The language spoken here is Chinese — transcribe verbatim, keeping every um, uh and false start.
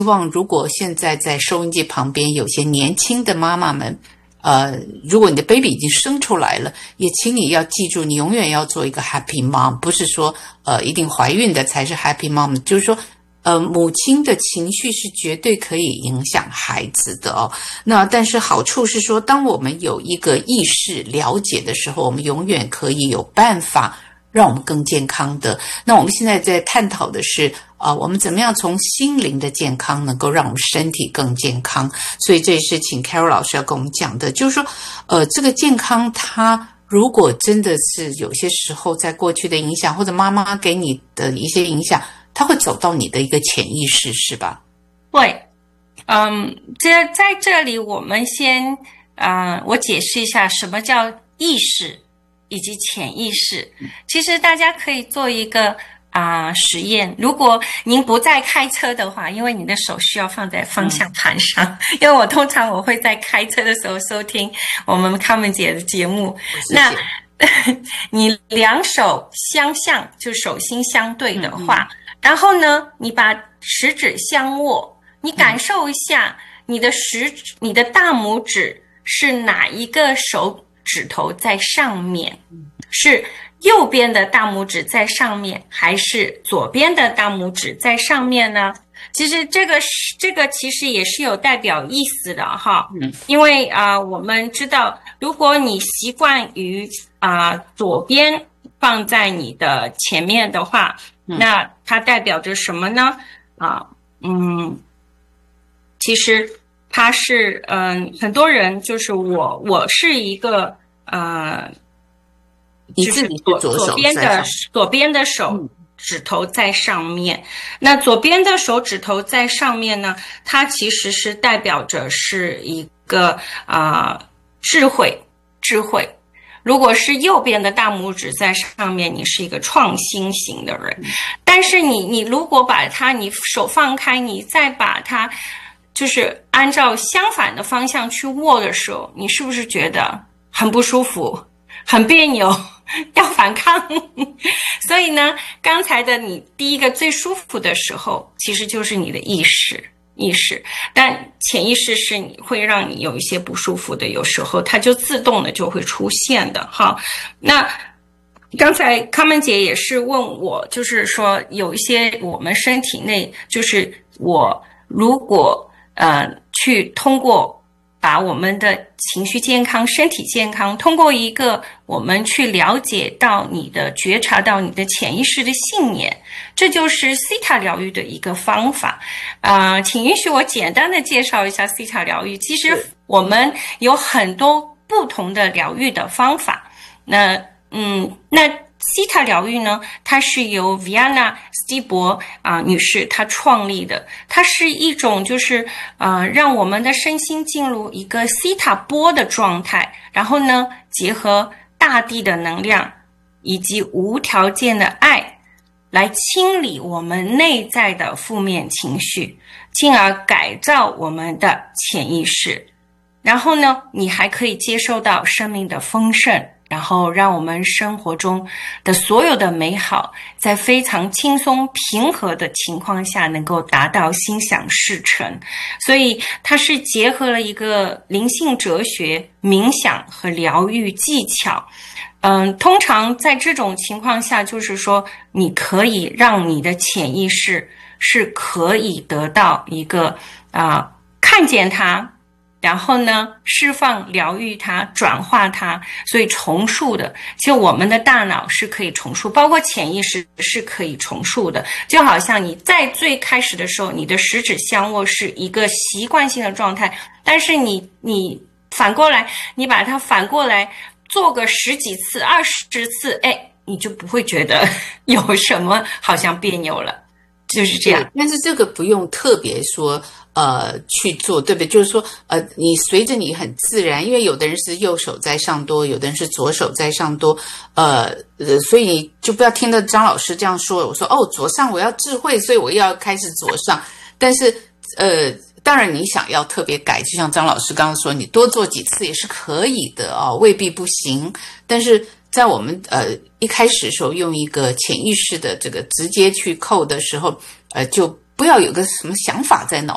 望如果现在在收音机旁边有些年轻的妈妈们，呃，如果你的 baby 已经生出来了，也请你要记住，你永远要做一个 happy mom， 不是说呃一定怀孕的才是 happy mom， 就是说呃母亲的情绪是绝对可以影响孩子的哦。那但是好处是说，当我们有一个意识了解的时候，我们永远可以有办法让我们更健康的。那我们现在在探讨的是啊、呃，我们怎么样从心灵的健康能够让我们身体更健康。所以这也是请 Carol 老师要跟我们讲的，就是说呃，这个健康它如果真的是有些时候在过去的影响，或者妈妈给你的一些影响，它会走到你的一个潜意识，是吧？ 对，嗯，这在这里我们先呃，我解释一下什么叫意识以及潜意识。其实大家可以做一个啊、呃、实验，如果您不在开车的话，因为你的手需要放在方向盘上，嗯、因为我通常我会在开车的时候收听我们康文姐的节目。那你两手相向，就手心相对的话，嗯嗯然后呢，你把食指相握，你感受一下你的食指、你的大拇指是哪一个手指头在上面？是右边的大拇指在上面，还是左边的大拇指在上面呢？其实这个这个其实也是有代表意思的哈，因为啊、呃，我们知道，如果你习惯于啊、呃、左边放在你的前面的话。那它代表着什么呢？啊，嗯，其实它是，嗯、呃，很多人就是我，我是一个呃， 你自己是左手左边的左边的手指头在上面。嗯、那左边的手指头在上面呢，它其实是代表着是一个啊、呃、智慧，智慧。如果是右边的大拇指在上面，你是一个创新型的人。但是你你如果把它，你手放开，你再把它就是按照相反的方向去握的时候，你是不是觉得很不舒服，很别扭，要反抗？所以呢，刚才的你第一个最舒服的时候，其实就是你的意识。意识，但潜意识是你会让你有一些不舒服的，有时候它就自动的就会出现的哈。那刚才康门姐也是问我，就是说有一些我们身体内，就是我如果呃去通过把我们的情绪健康、身体健康，通过一个我们去了解到你的、觉察到你的潜意识的信念，这就是西塔疗愈的一个方法。呃，请允许我简单的介绍一下西塔疗愈。其实我们有很多不同的疗愈的方法。那嗯，那西塔疗愈呢，它是由 Vianna 斯蒂伯啊女士她创立的，它是一种就是呃让我们的身心进入一个西塔波的状态，然后呢结合大地的能量以及无条件的爱，来清理我们内在的负面情绪，进而改造我们的潜意识。然后呢，你还可以接受到生命的丰盛。然后让我们生活中的所有的美好，在非常轻松平和的情况下能够达到心想事成。所以它是结合了一个灵性哲学、冥想和疗愈技巧。嗯，通常在这种情况下，就是说你可以让你的潜意识是可以得到一个啊、呃、看见它，然后呢，释放、疗愈它、转化它，所以重塑的。其实我们的大脑是可以重塑，包括潜意识是可以重塑的。就好像你在最开始的时候，你的十指相握是一个习惯性的状态，但是你你反过来，你把它反过来做个十几次、二十次，哎，你就不会觉得有什么好像别扭了，就是这样。 但是这个不用特别说。呃，去做，对不对？就是说，呃，你随着你很自然，因为有的人是右手在上多，有的人是左手在上多，呃，呃所以就不要听到张老师这样说。我说哦，左上我要智慧，所以我要开始左上。但是，呃，当然你想要特别改，就像张老师刚刚说，你多做几次也是可以的哦，未必不行。但是在我们呃一开始的时候，用一个潜意识的这个直接去扣的时候，呃，就不要有个什么想法在脑